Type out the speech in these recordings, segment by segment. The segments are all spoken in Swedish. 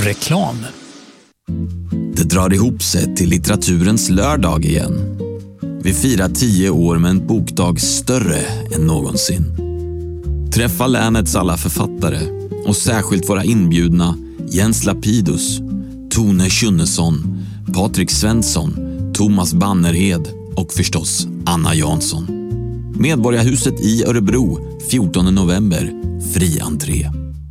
Reklam. Det drar ihop sig till litteraturens lördag igen. Vi firar 10 år med en bokdag större än någonsin. Träffa länets alla författare och särskilt våra inbjudna Jens Lapidus, Tone Schunnesson, Patrik Svensson, Thomas Bannerhed och förstås Anna Jansson. Medborgarhuset i Örebro, 14 november, fri entré.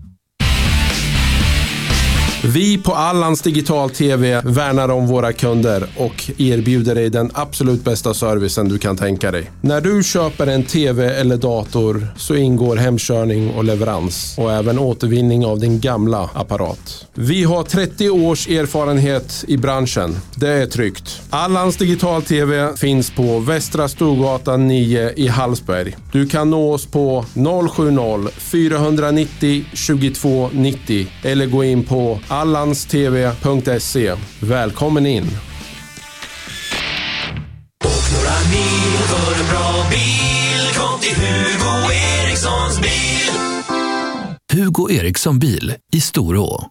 Vi på Allans Digital TV värnar om våra kunder och erbjuder dig den absolut bästa servicen du kan tänka dig. När du köper en TV eller dator så ingår hemkörning och leverans och även återvinning av din gamla apparat. Vi har 30 års erfarenhet i branschen. Det är tryggt. Allans Digital TV finns på Västra Storgatan 9 i Hallsberg. Du kan nå oss på 070-490 2290 eller gå in på allanstv.se. Välkommen in! Och några mil för en bra bil. Kom till Hugo Erikssons bil. Hugo Eriksson bil i Storå.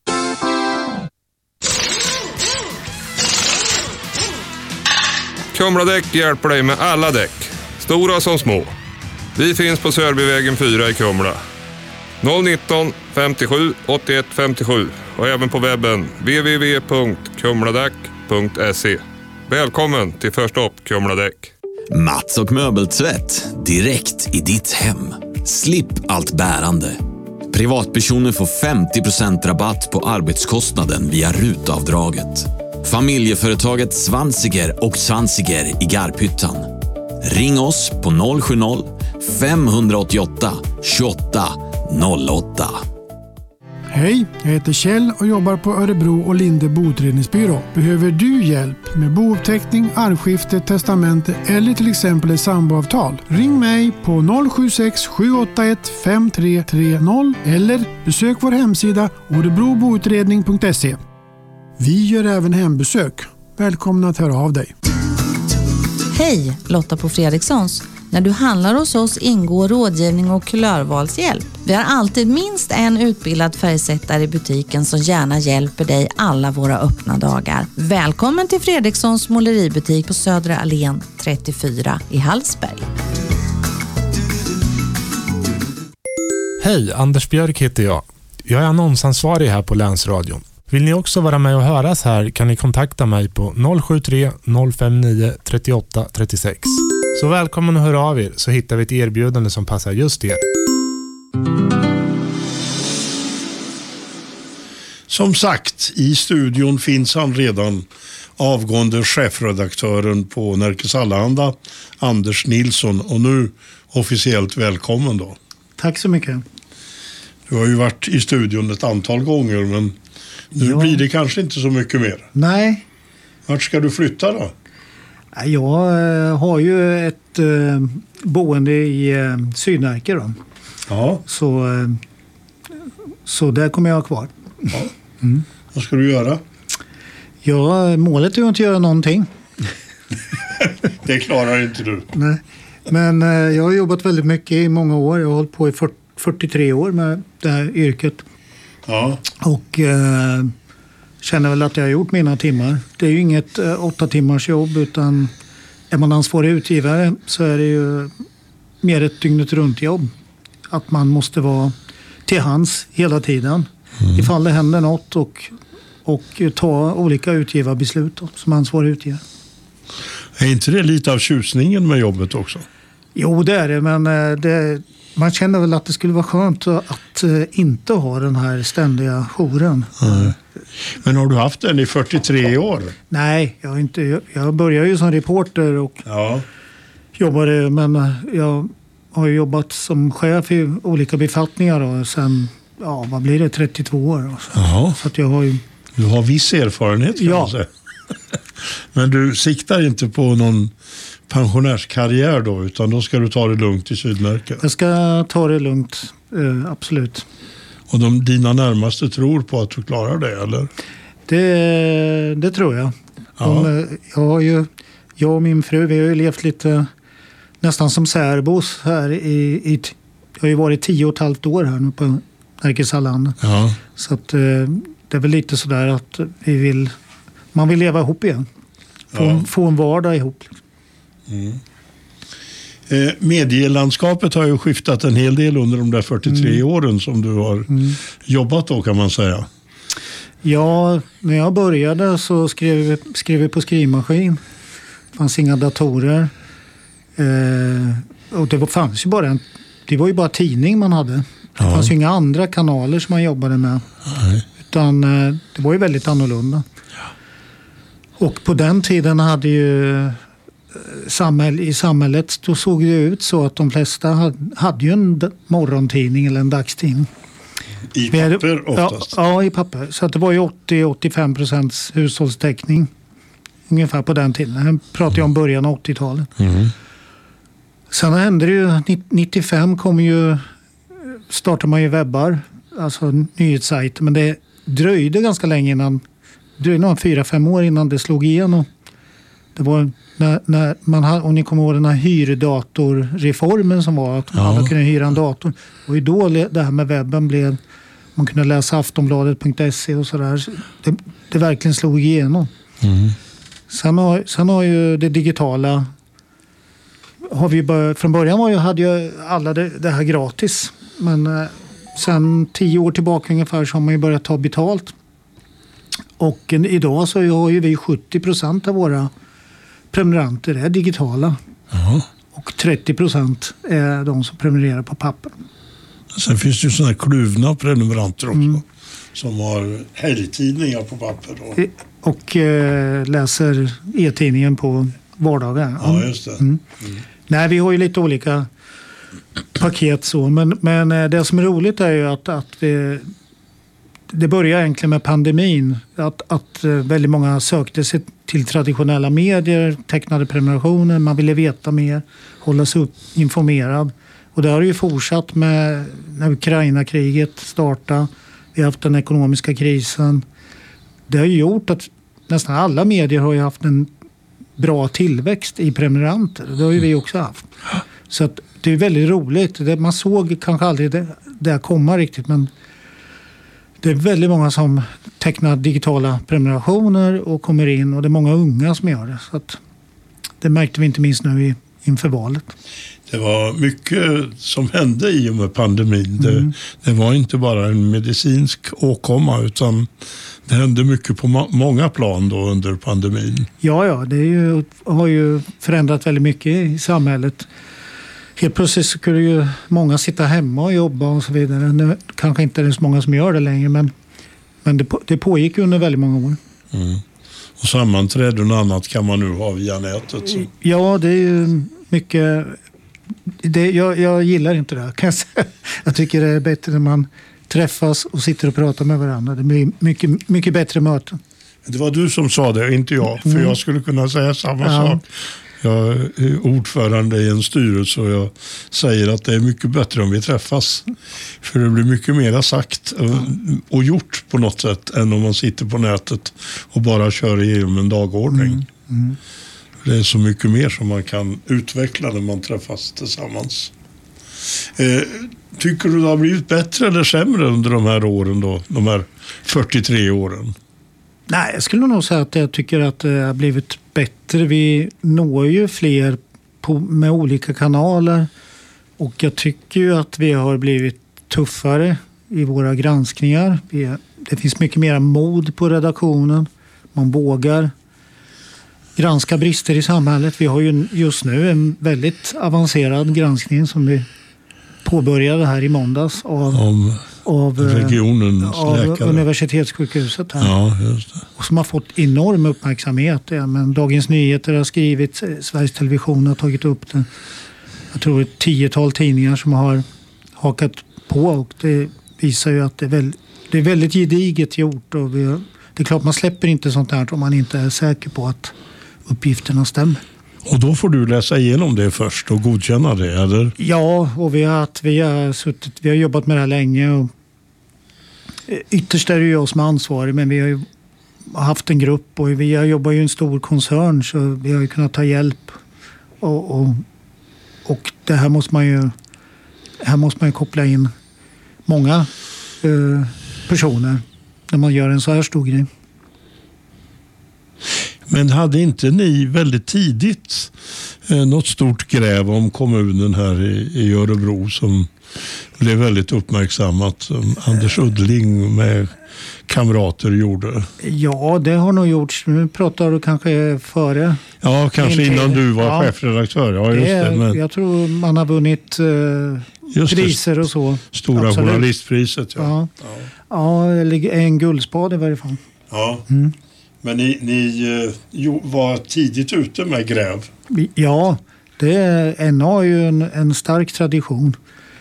Kumladäck hjälper dig med alla däck, stora som små. Vi finns på Sörbyvägen 4 i Kumla. 019 57 81 57 och även på webben www.kumladäck.se. Välkommen till Första upp Kumladäck. Mats och möbeltvätt direkt i ditt hem. Slipp allt bärande. Privatpersoner får 50% rabatt på arbetskostnaden via RUT-avdraget. Familjeföretaget Svansiger och Svansiger i Garphyttan. Ring oss på 070-588 28 08. Hej, jag heter Kjell och jobbar på Örebro och Linde boutredningsbyrå. Behöver du hjälp med bouppteckning, arvskifte, testamente eller till exempel ett samboavtal? Ring mig på 076 781 5330 eller besök vår hemsida orebroboutredning.se. Vi gör även hembesök. Välkomna att höra av dig. Hej, Lotta på Fredrikssons. När du handlar hos oss ingår rådgivning och kulörvalshjälp. Vi har alltid minst en utbildad färgsättare i butiken som gärna hjälper dig alla våra öppna dagar. Välkommen till Fredrikssons måleributik på Södra Allén 34 i Hallsberg. Hej, Anders Björk heter jag. Jag är annonsansvarig här på Länsradion. Vill ni också vara med och höras här kan ni kontakta mig på 073 059 38 36. Så välkommen att höra av er så hittar vi ett erbjudande som passar just er. Som sagt, i studion finns han redan, avgående chefredaktören på Nerikes Allehanda, Anders Nilsson. Och nu officiellt välkommen då. Tack så mycket. Du har ju varit i studion ett antal gånger, men nu blir det kanske inte så mycket mer. Nej. Vart ska du flytta då? Jag har ju ett boende i Sydnärke då. Ja. Så där kommer jag kvar. Ja. Mm. Vad ska du göra? Ja, målet är ju att inte göra någonting. Det klarar inte du. Nej. Men jag har jobbat väldigt mycket i många år. Jag har hållit på i 43 år med det här yrket. Ja. Och känner väl att jag har gjort mina timmar. Det är ju inget 8 timmars jobb, utan är man ansvarig utgivare så är det ju mer ett dygnet runt jobb. Att man måste vara till hands hela tiden. Ifall det händer något och ta olika utgivarbeslut då, som ansvarig utgivare. Är inte det lite av tjusningen med jobbet också? Jo, det är det, men man känner väl att det skulle vara skönt att inte ha den här ständiga jouren. Mm. Men har du haft den i 43 år? Nej, jag började ju som reporter och jobbade, men jag har ju jobbat som chef i olika befattningar då, sen, vad blir det, 32 år. Så att jag har ju... Du har viss erfarenhet kan man säga. Men du siktar inte på någon pensionärskarriär då, utan då ska du ta det lugnt i Sydnärke? Jag ska ta det lugnt, absolut. Och dina närmaste tror på att du klarar det, eller? Det tror jag. Ja. Jag och min fru, vi har ju levt lite nästan som särbos här jag har ju varit 10,5 år här nu på Nerikes Allehanda. Ja. Så att det är väl lite sådär att man vill leva ihop igen. Få en vardag ihop. Medielandskapet har ju skiftat en hel del under de där 43 åren som du har jobbat då, kan man säga. Ja, när jag började så skrev vi på skrivmaskin. Det fanns inga datorer. Och det var ju bara tidning man hade. Det fanns ju inga andra kanaler som man jobbade med. Nej. Utan det var ju väldigt annorlunda. Och på den tiden hade ju i samhället då såg det ut så att de flesta hade ju en morgontidning eller en dagstidning. I papper oftast? Ja, i papper. Så att det var ju 80-85% hushållstäckning ungefär på den tiden. Jag pratar ju om början av 80-talet. Sen hände det ju, 95 startade man ju webbar, alltså nyhetssajter, men det dröjde ganska länge innan, det dröjde nog 4-5 år innan det slog igenom. Det var när man hade, om ni kommer ihåg den här hyrdatorreformen som var att alla kunde hyra en dator. Och då det här med webben blev, man kunde läsa aftonbladet.se och sådär. Det verkligen slog igenom. Sen har ju det digitala, från början hade ju alla det här gratis. Men sen 10 år tillbaka ungefär så har man ju börjat ta betalt. Och idag så har ju vi 70% av våra prenumeranter är digitala. Och 30% är de som prenumererar på papper. Sen finns det ju sådana kluvna prenumeranter också. Som har helgtidningar på papper. Och läser e-tidningen på vardagar. Ja, just det. Nej, vi har ju lite olika paket så. Men det som är roligt är ju att det börjar egentligen med pandemin. Att väldigt många sökte sig till traditionella medier, tecknade prenumerationer. Man ville veta mer, hålla sig informerad. Och det har ju fortsatt med när Ukraina-kriget startade. Vi har haft den ekonomiska krisen. Det har ju gjort att nästan alla medier har ju haft en bra tillväxt i prenumeranter. Det har ju vi också haft. Så att det är väldigt roligt. Man såg kanske aldrig det komma riktigt, men det är väldigt många som tecknar digitala prenumerationer och kommer in, och det är många unga som gör det. Så att det märkte vi inte minst nu inför valet. Det var mycket som hände i och med pandemin. Det var inte bara en medicinsk åkomma, utan det hände mycket på många plan då under pandemin. Ja, det har ju förändrat väldigt mycket i samhället. Helt plötsligt skulle ju många sitta hemma och jobba och så vidare. Nu kanske inte är det så många som gör det längre, men det pågick ju under väldigt många år. Och sammanträden och annat kan man nu ha via nätet. Så. Ja, det är ju mycket. Jag gillar inte det, kan jag säga. Jag tycker det är bättre när man träffas och sitter och pratar med varandra. Det blir mycket, mycket bättre möten. Det var du som sa det, inte jag. För jag skulle kunna säga samma sak. Jag är ordförande i en styrelse och jag säger att det är mycket bättre om vi träffas. För det blir mycket mer sagt och gjort på något sätt än om man sitter på nätet och bara kör igenom en dagordning. Det är så mycket mer som man kan utveckla när man träffas tillsammans. Tycker du det har blivit bättre eller sämre under de här åren då? De här 43 åren? Nej, jag skulle nog säga att jag tycker att det har blivit bättre. Vi når ju fler med olika kanaler. Och jag tycker ju att vi har blivit tuffare i våra granskningar. Det finns mycket mer mod på redaktionen. Man vågar granska brister i samhället. Vi har ju just nu en väldigt avancerad granskning som vi påbörjade här i måndags av regionens läkare. Universitetssjukhuset här. Ja, just det. Och som har fått enorm uppmärksamhet. Ja, men Dagens Nyheter har skrivit, Sveriges Television har tagit upp det. Jag tror ett 10-tal tidningar som har hakat på, och det visar ju att det är väldigt gediget gjort, och det är klart man släpper inte sånt här om man inte är säker på att uppgifterna stämmer. Och då får du läsa igenom det först och godkänna det, eller? Ja, och vi har jobbat med det här länge, och ytterst är det ju jag som är ansvarig, men vi har ju haft en grupp och vi jobbar ju i en stor koncern, så vi har ju kunnat ta hjälp, och det här måste man ju koppla in många personer när man gör en så här stor grej. Men hade inte ni väldigt tidigt något stort gräv om kommunen här i Örebro som blev väldigt uppmärksammat, som Anders Uddling med kamrater gjorde? Ja, det har nog gjorts. Nu pratar du kanske före. Ja, kanske innan du var chefredaktör. Ja, just det. Men jag tror man har vunnit priser och så. Stora Absolut. Journalistpriset. Ja, eller en guldspade i varje fall. Ja. Men ni var tidigt ute med gräv. Ja, NA har ju en stark tradition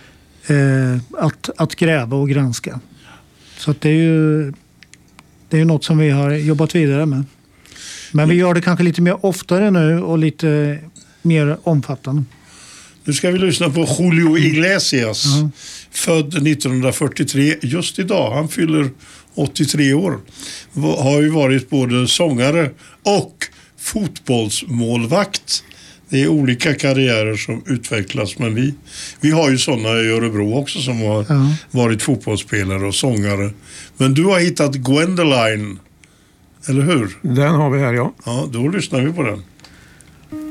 att gräva och granska. Så att det är ju något som vi har jobbat vidare med. Men vi gör det kanske lite mer oftare nu och lite mer omfattande. Nu ska vi lyssna på Julio Iglesias, född 1943, just idag. Han fyller 83 år. Har ju varit både sångare och fotbollsmålvakt. Det är olika karriärer som utvecklas, men vi har ju sådana i Örebro också som har varit fotbollsspelare och sångare. Men du har hittat Gwendoline, eller hur? Den har vi här, ja. Ja, då lyssnar vi på den.